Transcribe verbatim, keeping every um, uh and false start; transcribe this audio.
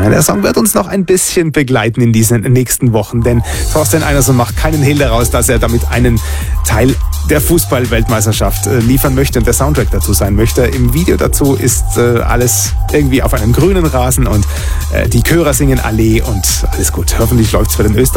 Der Song wird uns noch ein bisschen begleiten in diesen nächsten Wochen, denn Thorsten Einerson macht keinen Hehl daraus, dass er damit einen Teil der Fußball-Weltmeisterschaft äh, liefern möchte und der Soundtrack dazu sein möchte. Im Video dazu ist äh, alles irgendwie auf einem grünen Rasen und äh, die Chörer singen Allee und alles gut. Hoffentlich läuft's für den Österreicher.